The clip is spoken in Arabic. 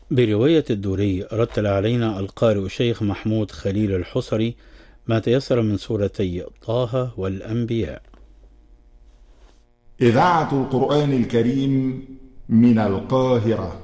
برواية الدوري رتل علينا القارئ شيخ محمود خليل الحصري ما تيسر من سورتي طه والأنبياء. إذاعة القرآن الكريم من القاهرة.